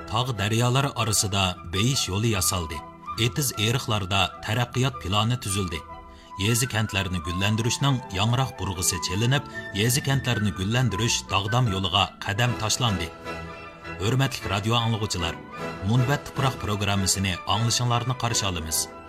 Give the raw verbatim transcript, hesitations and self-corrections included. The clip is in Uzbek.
tog' daryolar orasida beyish yo'li yasaldi. Etiz eriqlarda taraqqiyot plani tuzildi. Yezi kentlarini güllendirishning yangroq burg'isi chelinib, yezi kentlarini güllendirish dag'dam yo'liga qadam tashlandi. Hurmatli radio anglag'uchilar, Munbat tuproq programmasini anglashinglarni qarshi olamiz.